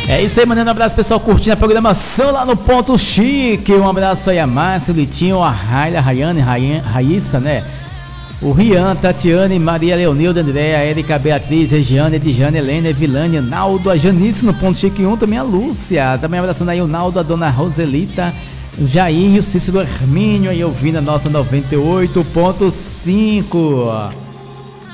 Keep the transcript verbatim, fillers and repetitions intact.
É isso aí, mandando um abraço pessoal curtindo a programação lá no Ponto Chique. Um abraço aí a Márcia, o Litinho, a Raila, a Rayane, a Raíssa, né? O Rian, Tatiane, Maria Leonilda, Andréa, Érica, Beatriz, Regiane, Edjane, Helena, Vilânia, Naldo, a Janice no Ponto Chique um, também a Lúcia. Também abraçando aí o Naldo, a Dona Roselita, o Jair e o Cícero Hermínio aí ouvindo a nossa noventa e oito ponto cinco.